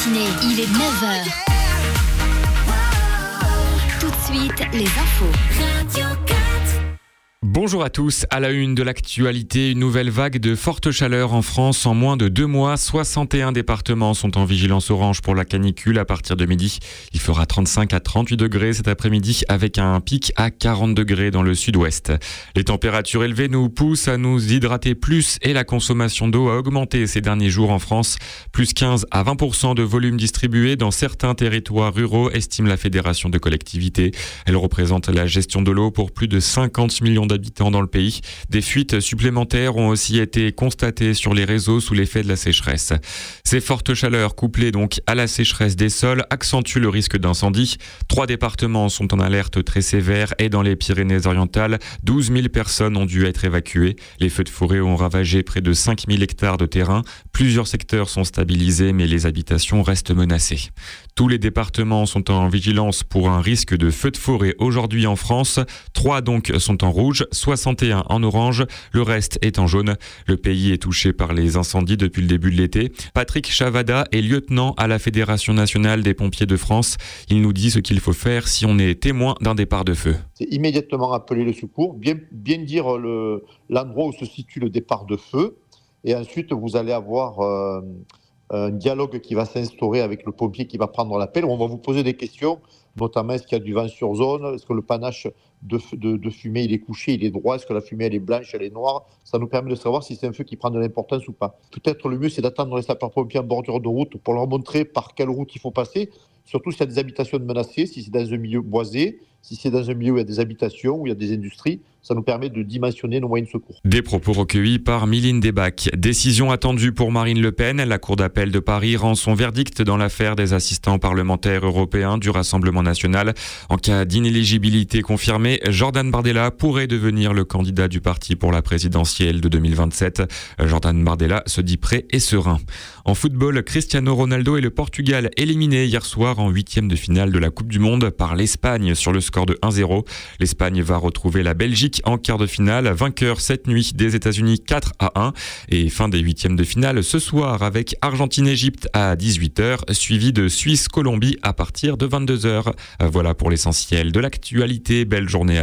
matinée, il est 9h. Tout de suite, les infos. Radio 4. Bonjour à tous, à la une de l'actualité, une nouvelle vague de forte chaleur en France en moins de 2 mois. 61 départements sont en vigilance orange pour la canicule à partir de midi. Il fera 35 à 38 degrés cet après-midi avec un pic à 40 degrés dans le sud-ouest. Les températures élevées nous poussent à nous hydrater plus et la consommation d'eau a augmenté ces derniers jours en France. Plus 15 à 20% de volume distribué dans certains territoires ruraux, estime la Fédération de collectivités. Elle représente la gestion de l'eau pour plus de 50 millions d'habitants dans le pays. Des fuites supplémentaires ont aussi été constatées sur les réseaux sous l'effet de la sécheresse. Ces fortes chaleurs couplées donc à la sécheresse des sols accentuent le risque d'incendie. 3 départements sont en alerte très sévère et dans les Pyrénées-Orientales, 12 000 personnes ont dû être évacuées. Les feux de forêt ont ravagé près de 5 000 hectares de terrain. Plusieurs secteurs sont stabilisés mais les habitations restent menacées. Tous les départements sont en vigilance pour un risque de feu de forêt aujourd'hui en France. 3 donc sont en rouge, 61 en orange, le reste est en jaune. Le pays est touché par les incendies depuis le début de l'été. Patrick Chavada est lieutenant à la Fédération nationale des pompiers de France. Il nous dit ce qu'il faut faire si on est témoin d'un départ de feu. C'est immédiatement appeler le secours, bien dire l'endroit où se situe le départ de feu. Et ensuite, vous allez avoir un dialogue qui va s'instaurer avec le pompier qui va prendre l'appel. On va vous poser des questions, notamment est-ce qu'il y a du vent sur zone, est-ce que le panache de fumée il est couché, il est droit, est-ce que la fumée elle est blanche, elle est noire. Ça nous permet de savoir si c'est un feu qui prend de l'importance ou pas. Peut-être le mieux c'est d'attendre les sapeurs-pompiers en bordure de route pour leur montrer par quelle route il faut passer, surtout s'il y a des habitations menacées, si c'est dans un milieu boisé, si c'est dans un milieu où il y a des habitations, où il y a des industries. Ça nous permet de dimensionner nos moyens de secours. Des propos recueillis par Mylène Debac. Décision attendue pour Marine Le Pen. La Cour d'appel de Paris rend son verdict dans l'affaire des assistants parlementaires européens du Rassemblement national. En cas d'inéligibilité confirmée, Jordan Bardella pourrait devenir le candidat du parti pour la présidentielle de 2027. Jordan Bardella se dit prêt et serein. En football, Cristiano Ronaldo et le Portugal éliminés hier soir en 8e de finale de la Coupe du Monde par l'Espagne sur le score de 1-0. L'Espagne va retrouver la Belgique en quart de finale, vainqueur cette nuit des États-Unis 4-1 et fin des 8e de finale ce soir avec Argentine-Égypte à 18h, suivi de Suisse-Colombie à partir de 22h. Voilà pour l'essentiel de l'actualité. Belle journée à